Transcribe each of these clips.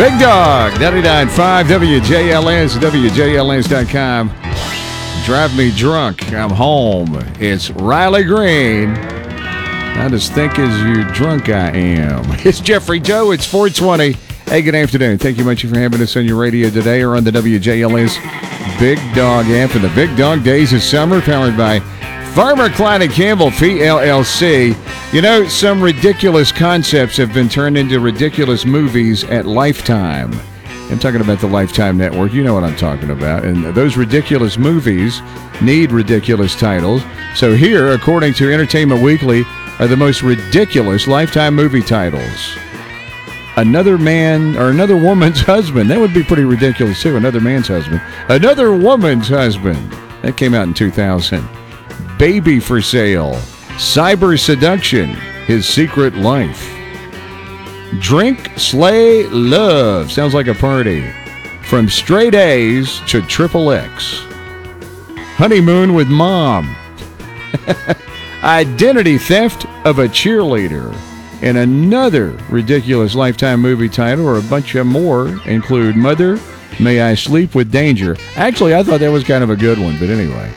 Big Dog, 99.5 WJLS, WJLS.com. Drive me drunk. I'm home. It's Riley Green. Not as thick as you drunk I am. It's Jeffrey Joe. It's 420. Hey, good afternoon. Thank you much for having us on your radio today or on the WJLS Big Dog app. And the Big Dog Days of Summer, powered by Farmer Klein & Campbell, Fee LLC. You know, some ridiculous concepts have been turned into ridiculous movies at Lifetime. I'm talking about the Lifetime Network. You know what I'm talking about. And those ridiculous movies need ridiculous titles. So here, according to Entertainment Weekly, are the most ridiculous Lifetime movie titles. Another Man or Another Woman's Husband. That would be pretty ridiculous, too. Another Man's Husband. Another Woman's Husband. That came out in 2000. Baby for Sale. Cyber Seduction. His Secret Life. Drink, Slay, Love. Sounds like a party. From Straight A's to Triple X. Honeymoon with Mom. Identity Theft of a Cheerleader. And another ridiculous Lifetime movie title, or a bunch of more, include Mother, May I Sleep with Danger. Actually, I thought that was kind of a good one, but anyway.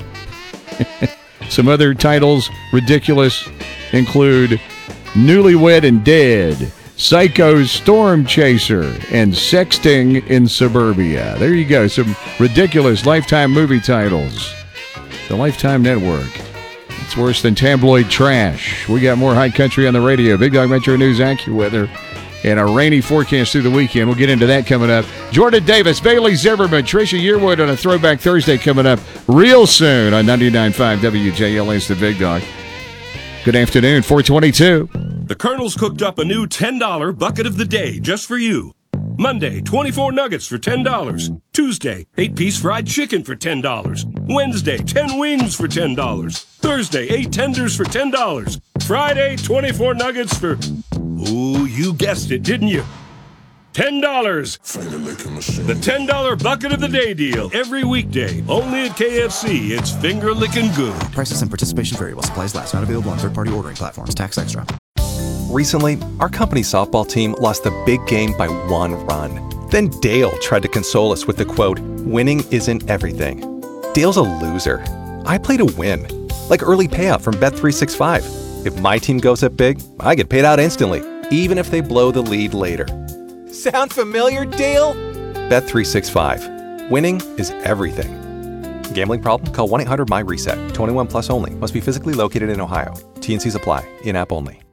Some other titles, ridiculous, include Newlywed and Dead, Psycho's Storm Chaser, and Sexting in Suburbia. There you go, some ridiculous Lifetime movie titles. The Lifetime Network. It's worse than tabloid trash. We got more high country on the radio. Big Dog Metro News AccuWeather, and a rainy forecast through the weekend. We'll get into that coming up. Jordan Davis, Bailey Zimmerman, Tricia Yearwood on a Throwback Thursday coming up real soon on 99.5 WJLS, the Big Dog. Good afternoon, 422. The Colonel's cooked up a new $10 bucket of the day just for you. Monday, 24 nuggets for $10. Tuesday, 8-piece fried chicken for $10. Wednesday, 10 wings for $10. Thursday, 8 tenders for $10. Friday, 24 nuggets for... Ooh, you guessed it, didn't you? $10. The $10 bucket of the day deal. Every weekday, only at KFC. It's finger-licking good. Prices and participation vary while supplies last. Not available on third-party ordering platforms. Tax extra. Recently, our company softball team lost the big game by 1 run. Then Dale tried to console us with the quote, "Winning isn't everything." Dale's a loser. I play to win. Like early payout from Bet365. If my team goes up big, I get paid out instantly, even if they blow the lead later. Sound familiar, Dale? Bet365. Winning is everything. Gambling problem? Call 1-800-MY-RESET. 21 plus only. Must be physically located in Ohio. T&Cs apply. In-app only.